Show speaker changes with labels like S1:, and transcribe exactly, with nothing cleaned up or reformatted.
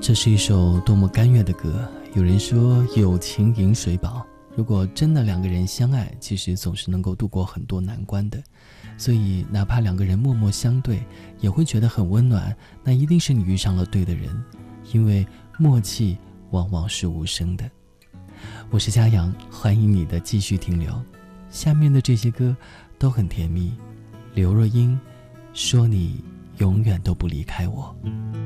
S1: 这是一首多么甘愿的歌。有人说友情饮水饱，如果真的两个人相爱，其实总是能够度过很多难关的。所以哪怕两个人默默相对，也会觉得很温暖，那一定是你遇上了对的人，因为默契往往是无声的。我是嘉阳，欢迎你的继续停留。下面的这些歌都很甜蜜。刘若英说你永远都不离开我。